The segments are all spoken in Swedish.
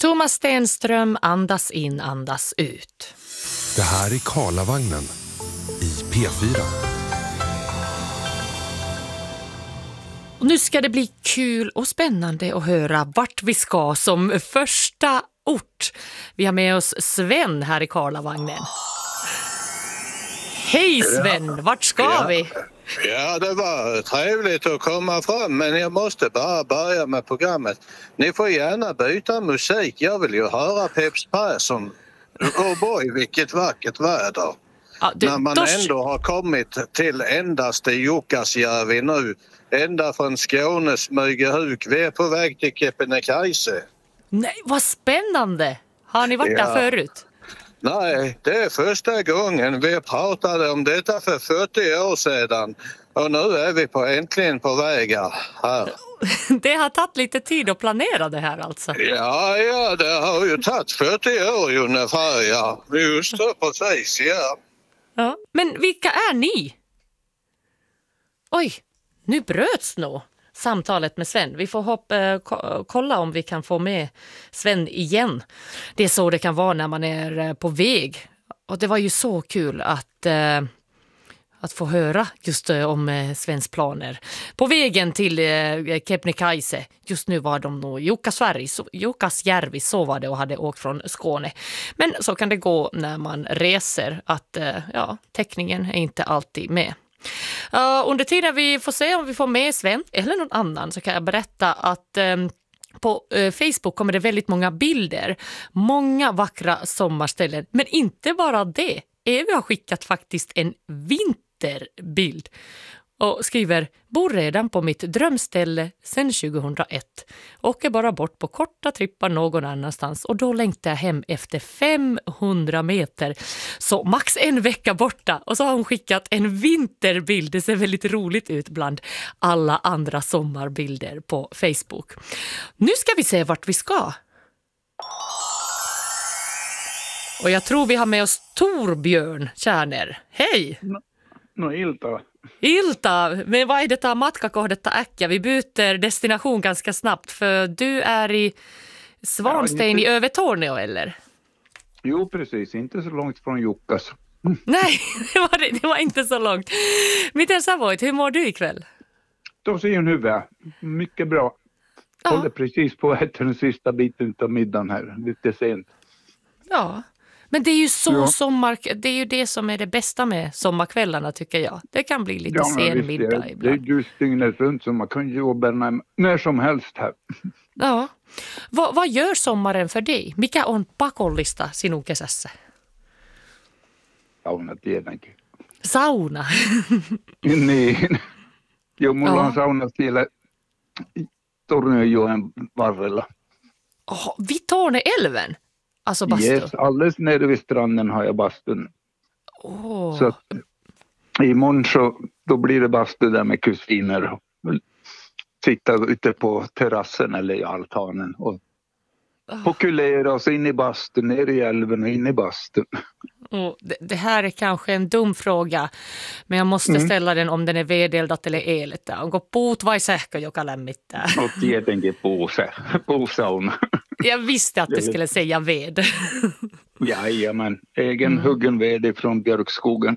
Thomas Stenström, andas in, andas ut. Det här är Karlavagnen i P4. Och nu ska det bli kul och spännande att höra vart vi ska som första ort. Vi har med oss Sven här i Karlavagnen. Hej Sven, vart ska vi? Ja, det var trevligt att komma fram, men jag måste bara börja med programmet. Ni får gärna byta musik, jag vill ju höra Peps Persson. Oh boy, vilket vackert väder. Ja, när man ändå har kommit till endaste Jukkasjärvi nu, ända från Skåne, Smygehuk. Vi är på väg till Kebnekaise. Nej, vad spännande! Har ni varit där förut? Nej, det är första gången. Vi pratade om detta för 40 år sedan. Och nu är vi äntligen på vägar här. Det har tagit lite tid att planera det här alltså. Ja, det har ju tagit 40 år ungefär, ja. Just det, precis, ja. Ja. Men vilka är ni? Oj, nu bröts nog samtalet med Sven. Vi får kolla om vi kan få med Sven igen. Det är så det kan vara när man är på väg. Och det var ju så kul att få höra just om Svens planer. På vägen till Kebnekaise, just nu var de nog Jukkasjärvi, så var det, och hade åkt från Skåne. Men så kan det gå när man reser, att täckningen är inte alltid med. Under tiden vi får se om vi får med Sven eller någon annan, så kan jag berätta att på Facebook kommer det väldigt många bilder. Många vackra sommarställen. Men inte bara det. Evi har skickat faktiskt en vinterbild och skriver: bor redan på mitt drömställe sedan 2001. Åker bara bort på korta trippar någon annanstans, och då längtar jag hem efter 500 meter. Så max en vecka borta. Och så har hon skickat en vinterbild. Det ser väldigt roligt ut bland alla andra sommarbilder på Facebook. Nu ska vi se vart vi ska. Och jag tror vi har med oss Torbjörn Kärner. Hej! Ilta, men vad är detta matkakohdetta äkkiä? Vi byter destination ganska snabbt, för du är i Svanstein i Övertorneå, eller? Jo, precis. Inte så långt från Jukkas. Nej, det var inte så långt. Miten sä voit? Hur mår du ikväll? Tosi hyvä. Mycket bra. Håller precis på att äta den sista biten av middagen här. Lite sent. Ja. Men det är ju det är ju det som är det bästa med sommarkvällarna, tycker jag. Det kan bli lite sen middag ibland. Det är just dygnet runt, så man kan jobba när som helst här. Ja. Vad gör sommaren för dig? Mikä on pakollista sinun kesässä? Sauna tietenkin. Sauna? Niin. Jo, mulla on sauna siellä Tornionjoen varrella. Vid Torneälven? Alltså bastu? Yes, alldeles nere vid stranden har jag bastun. Så att, imorgon då blir det bastu där med kusiner. Sitta ute på terrassen eller i altanen och pokulera oss in i bastun, ner i älven och in i bastun. Det här är kanske en dum fråga, men jag måste ställa den om den är vedeldat eller elet. Onko puut vai sähkö, joka lämmittää? Och tietenkin puusauna. Jag visste att du skulle säga ved. Jajamän, egen huggen ved från björkskogen.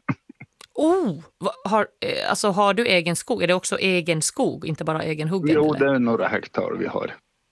Har du egen skog? Är det också egen skog, inte bara egen huggen? Jo, eller? det är några hektar vi har.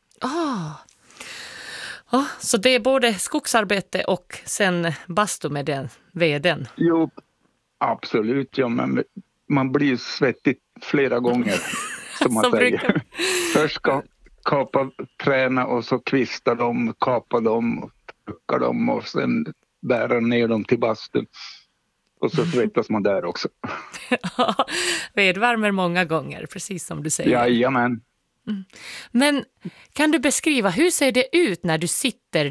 Så det är både skogsarbete och sen bastu med den veden? Jo, absolut. Ja, men man blir svettig flera gånger, som man säger. Först ska kapa träna och så kvista dem, kapa dem och trycka dem och sen bära ner dem till bastun. Och så svettas man där också. Vedvärmer många gånger, precis som du säger. Jajamän. Men kan du beskriva, hur ser det ut när du sitter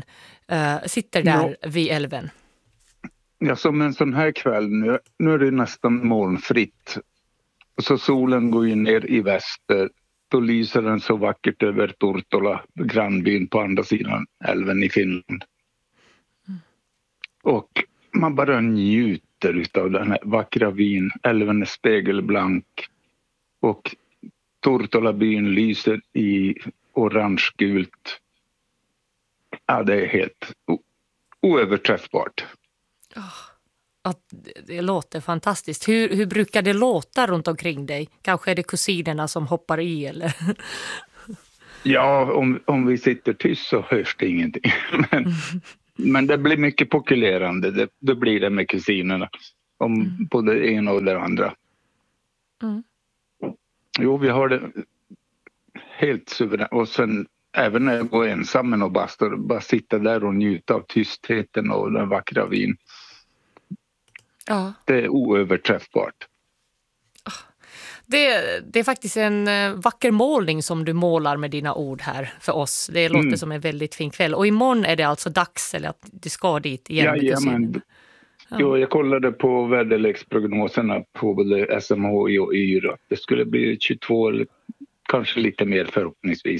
där vid älven? Ja, som en sån här kväll nu är det nästan molnfritt. Så solen går ju ner i väster. Då lyser den så vackert över Tortola, grannbyn på andra sidan älven i Finland. Och man bara njuter av den här vackra vyn. Älven är spegelblank. Och Tortola-byn lyser i orangegult. Ja, det är helt oöverträffbart. Att det låter fantastiskt. Hur brukar det låta runt omkring dig? Kanske är det kusinerna som hoppar i eller? Ja, om vi sitter tyst så hörs det ingenting. Men det blir mycket pokulerande. Det blir det med kusinerna. Om både det ena och det andra. Jo, vi har det helt suveränt. Och sen även när jag går ensam och bara sitta där och njuta av tystheten och den vackra vin. Ja. Det är oöverträffbart. Det är faktiskt en vacker målning som du målar med dina ord här för oss. Det låter som en väldigt fin kväll. Och imorgon är det alltså dags eller att du ska dit igen med kusinen. Ja. Jo, jag kollade på väderleksprognoserna på både SMHI och YR att det skulle bli 22 eller kanske lite mer förhoppningsvis.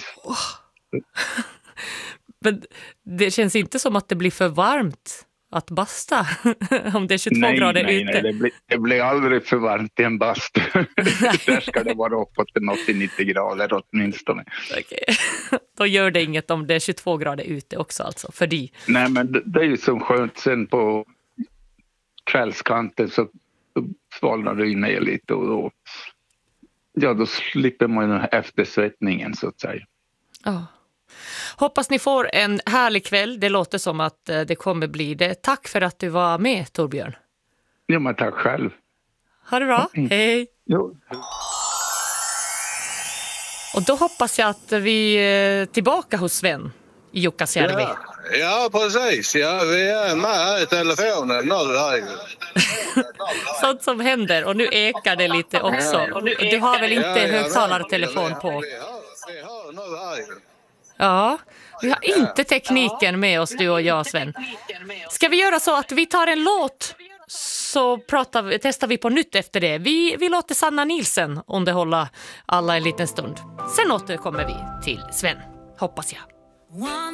Men det känns inte som att det blir för varmt att basta om det är 22 grader ute. Nej, det blir aldrig för varmt i en bastu. Där ska det vara uppåt till 80-90 grader åtminstone. Okej. Då gör det inget om det är 22 grader ute också alltså, för dig. Nej, men det är ju så skönt sen på kvällskanten så svalnar det ner lite och då slipper man den här eftersvettningen så att säga. Ja. Hoppas ni får en härlig kväll. Det låter som att det kommer bli det. Tack för att du var med, Torbjörn. Ja, men tack själv. Ha det bra. Hej. Jo. Och då hoppas jag att vi är tillbaka hos Sven i Jukkasjärvi. Ja, precis. Ja, vi är med här i telefonen nu. Sånt som händer. Och nu ekar det lite också. Och du har väl inte högtalartelefon på? Vi har nu här. Ja, vi har inte tekniken med oss, du och jag, Sven. Ska vi göra så att vi tar en låt så testar vi på nytt efter det. Vi låter Sanna Nielsen underhålla alla en liten stund. Sen återkommer vi till Sven, hoppas jag.